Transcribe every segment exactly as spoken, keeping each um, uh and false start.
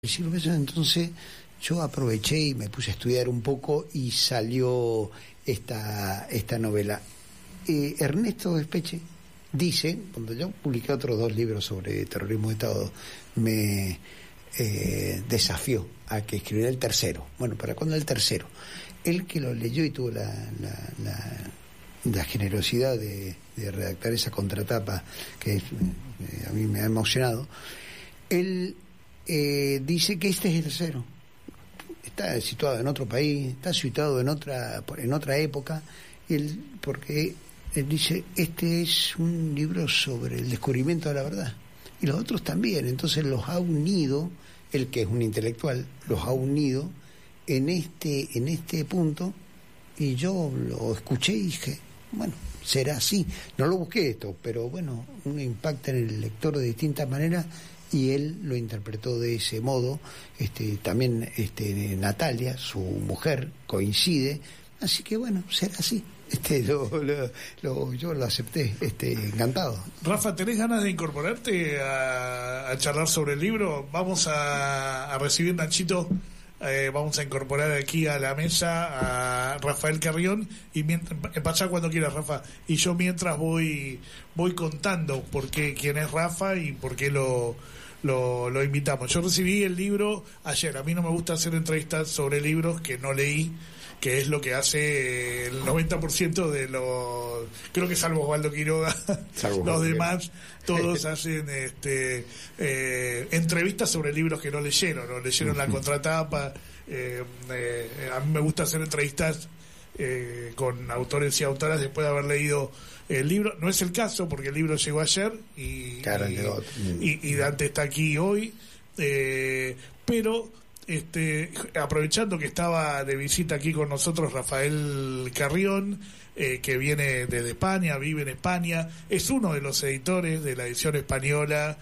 El siglo veinte, entonces yo aproveché y me puse a estudiar un poco y salió esta, esta novela. Eh, Ernesto Despeche dice, cuando yo publiqué otros dos libros sobre terrorismo de Estado, me eh, desafió a que escribiera el tercero. Bueno, ¿para cuándo el tercero? Él que lo leyó y tuvo la, la, la, la generosidad de, de redactar esa contratapa que eh, a mí me ha emocionado, él Eh, dice que este es el tercero. Está situado en otro país, está situado en otra en otra época, él, porque él dice, este es un libro sobre el descubrimiento de la verdad. Y los otros también, entonces los ha unido, él que es un intelectual, los ha unido en este, en este punto, y yo lo escuché y dije, bueno, será así. No lo busqué esto, pero bueno, uno impacta en el lector de distintas maneras, y él lo interpretó de ese modo. Este, también este, Natalia, su mujer, coincide, así que bueno, será así. Este, lo, lo, lo, yo lo acepté, este, encantado. Rafa, ¿tenés ganas de incorporarte a, a charlar sobre el libro? Vamos a, a recibir, Nachito, eh, vamos a incorporar aquí a la mesa a Rafael Carrión, y mientras, pasa cuando quieras, Rafa, y yo mientras voy voy contando por qué, quién es Rafa y por qué lo Lo, lo invitamos. Yo recibí el libro ayer. A mí no me gusta hacer entrevistas sobre libros que no leí, que es lo que hace el noventa por ciento de los, creo que salvo Osvaldo Quiroga, salvo los demás todos hacen este eh, entrevistas sobre libros que no leyeron, no leyeron la contratapa. eh, eh, a mí me gusta hacer entrevistas eh, con autores y autoras después de haber leído el libro. No es el caso porque el libro llegó ayer y, claro, y, y, y Dante está aquí hoy, eh, pero este, aprovechando que estaba de visita aquí con nosotros Rafael Carrión, eh, que viene desde España, vive en España, es uno de los editores de la edición española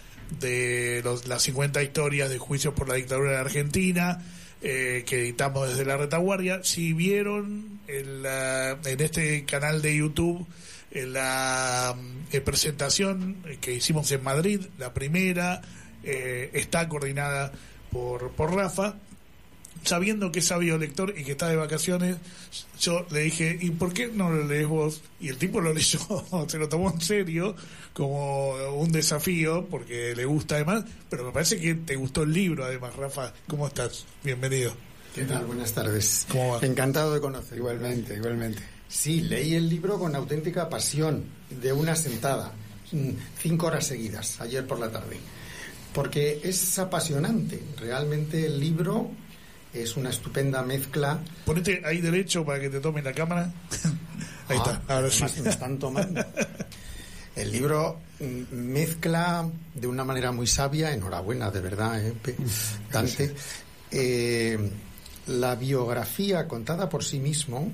de los, las cincuenta historias de Juicios por la Dictadura en Argentina, eh, que editamos desde La Retaguardia. Si vieron en, la, en este canal de YouTube en la eh, presentación que hicimos en Madrid, la primera, eh, está coordinada por, por Rafa. Sabiendo que es sabio lector y que está de vacaciones, yo le dije, ¿y por qué no lo lees vos? Y el tipo lo leyó, se lo tomó en serio como un desafío, porque le gusta además, pero me parece que te gustó el libro además. Rafa, ¿cómo estás? Bienvenido. ¿Qué tal? Buenas tardes. ¿Cómo va? Encantado de conocer. Igualmente, igualmente. Sí, leí el libro con auténtica pasión, de una sentada, cinco horas seguidas, ayer por la tarde, porque es apasionante. Realmente el libro es una estupenda mezcla. Ponete ahí derecho para que te tomen la cámara. Ahí ah, está, ahora sí. Me están tomando. El libro mezcla de una manera muy sabia, enhorabuena, de verdad, ¿eh, Dante? Eh, la biografía contada por sí mismo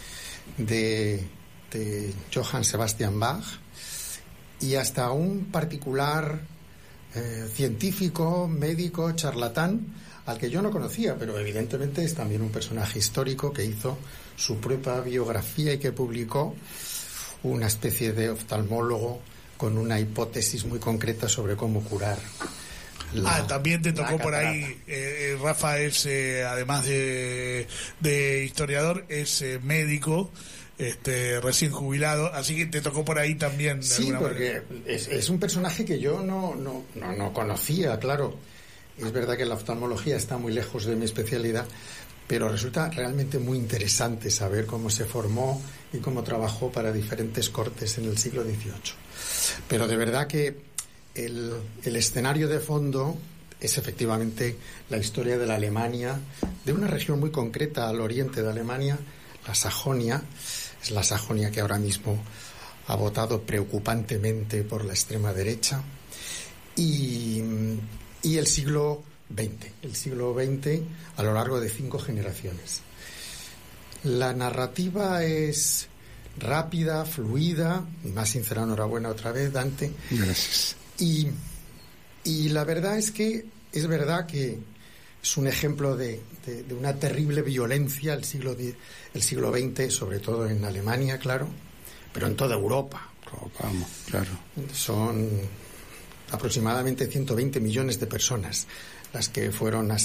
de, de Johann Sebastian Bach, y hasta un particular eh, científico, médico, charlatán, al que yo no conocía, pero evidentemente es también un personaje histórico que hizo su propia biografía y que publicó, una especie de oftalmólogo con una hipótesis muy concreta sobre cómo curar. La, ah, también te tocó por ahí, eh, Rafa es, eh, además de, de historiador, es eh, médico, este recién jubilado, así que te tocó por ahí también. De sí, porque es, es un personaje que yo no, no, no, no conocía, claro. Es verdad que la oftalmología está muy lejos de mi especialidad, pero resulta realmente muy interesante saber cómo se formó y cómo trabajó para diferentes cortes en el siglo dieciocho. Pero de verdad que el, el escenario de fondo es efectivamente la historia de la Alemania, de una región muy concreta al oriente de Alemania, la Sajonia. Es la Sajonia que ahora mismo ha votado preocupantemente por la extrema derecha. Y... y el siglo veinte, el siglo veinte a lo largo de cinco generaciones. La narrativa es rápida, fluida, mi más sincera enhorabuena otra vez, Dante. Gracias. Y, y la verdad es que es verdad que es un ejemplo de, de, de una terrible violencia el siglo, el siglo veinte, sobre todo en Alemania, claro, pero en toda Europa. Vamos, claro. Son aproximadamente ciento veinte millones de personas las que fueron